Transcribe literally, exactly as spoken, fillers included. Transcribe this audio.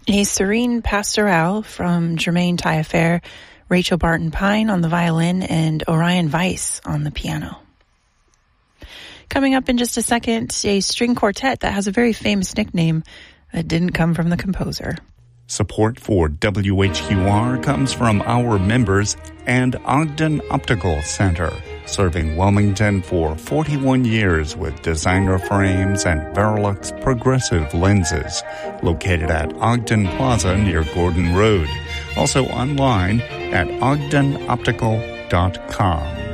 A serene pastoral from Jermaine Taillefer, Rachel Barton Pine on the violin, and Orion Weiss on the piano. Coming up in just a second, a string quartet that has a very famous nickname that didn't come from the composer. Support for W H Q R comes from our members and Ogden Optical Center, serving Wilmington for forty-one years with designer frames and Verilux progressive lenses, located at Ogden Plaza near Gordon Road. Also online at ogden optical dot com.